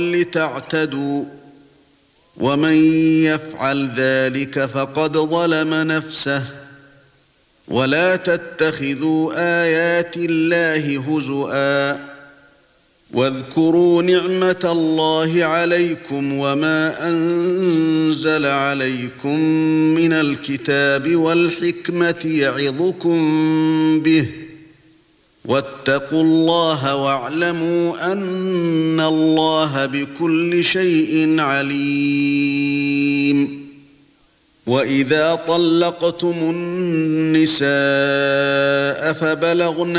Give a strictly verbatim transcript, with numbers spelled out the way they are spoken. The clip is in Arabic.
لتعتدوا ومن يفعل ذلك فقد ظلم نفسه ولا تتخذوا آيات الله هزؤا واذكروا نعمة الله عليكم وما أنزل عليكم من الكتاب والحكمة يعظكم به واتقوا الله واعلموا أن الله بكل شيء عليم وإذا طلقتم النساء فبلغن